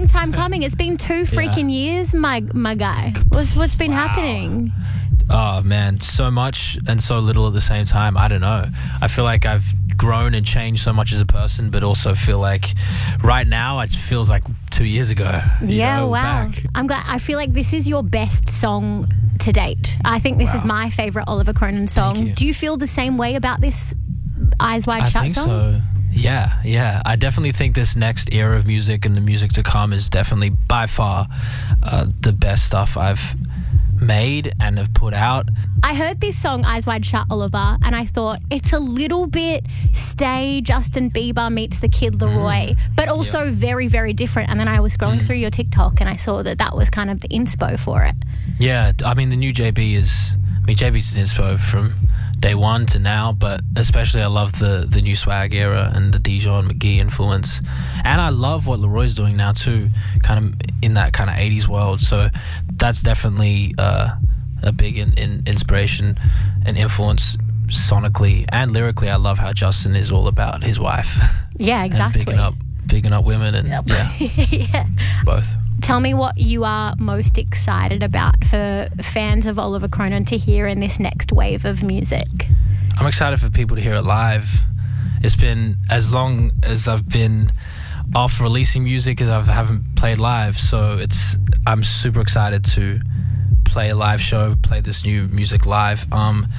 time coming. It's been 2 freaking years, my guy. What's been happening? Oh, man, so much and so little at the same time. I don't know. I feel like I've grown and changed so much as a person, but also feel like right now it feels like 2 years ago. Wow. Back. I'm glad. I feel like this is your best song to date. I think this is my favourite Oliver Cronin song. Do you feel the same way about this Eyes Wide Shut song? I think so. Yeah. I definitely think this next era of music and the music to come is definitely by far the best stuff I've made and have put out. I heard this song Eyes Wide Shut, Oliver, and I thought it's a little bit Stay Justin Bieber meets the Kid Laroi, but also very, very different. And then I was scrolling through your TikTok and I saw that was kind of the inspo for it. Yeah, I mean the new JB's an inspo from day one to now, but especially I love the new swag era and the Dijon McGee influence, and I love what Leroy's doing now too, kind of in that kind of 80s world. So that's definitely a big inspiration and influence sonically and lyrically. I love how Justin is all about his wife. Yeah, exactly. And bigging up women and both. Tell me what you are most excited about for fans of Oliver Cronin to hear in this next wave of music. I'm excited for people to hear it live. It's been as long as I've been off releasing music as I haven't played live, so I'm super excited to play a live show, play this new music live.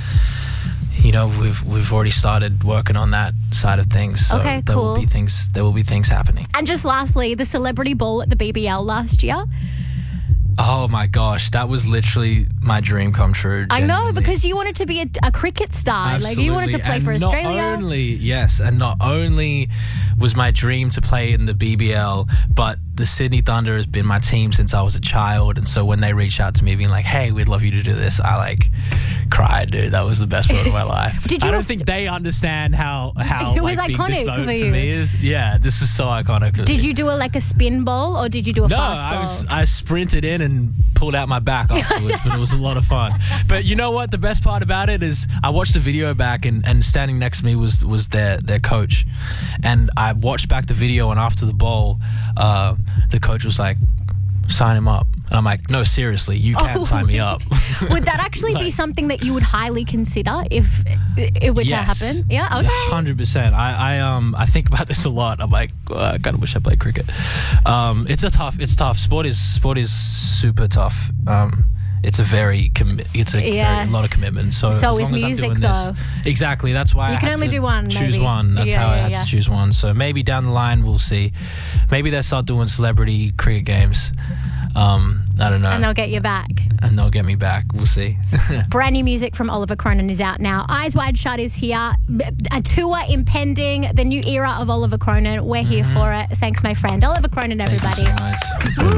We've already started working on that side of things. So okay, there cool. There will be things happening. And just lastly, the celebrity ball at the BBL last year. Oh my gosh, that was literally my dream come true. I know, because you wanted to be a cricket star. Absolutely. Like you wanted to play for Australia. Not only was my dream to play in the BBL, but the Sydney Thunder has been my team since I was a child. And so when they reached out to me being like, hey, we'd love you to do this, I cried, dude. That was the best moment of my life. I don't think they understand how it was big iconic this moment for you. For me is. Yeah, this was so iconic. Did you do a spin ball or did you do a fast ball? I sprinted in and pulled out my back afterwards, but it was a lot of fun. But you know what? The best part about it is I watched the video back and standing next to me was their coach. And I watched back the video, and after the bowl, the coach was like, sign him up. And I'm like, no, seriously, you can't sign me up. Would that actually be something that you would highly consider if it were to happen? Yeah, okay. 100%. I think about this a lot. I'm like, I kind of wish I played cricket. It's tough. Sport is super tough. It's a very lot of commitment. So is music though. Exactly. That's why you can only do one. Choose maybe. one. That's how I had to choose one. So maybe down the line we'll see. Maybe they'll start doing celebrity cricket games. I don't know. And they'll get you back. And they'll get me back. We'll see. Brand new music from Oliver Cronin is out now. Eyes Wide Shut is here. A tour impending. The new era of Oliver Cronin. We're here for it. Thanks, my friend. Oliver Cronin, everybody. Thank you so much.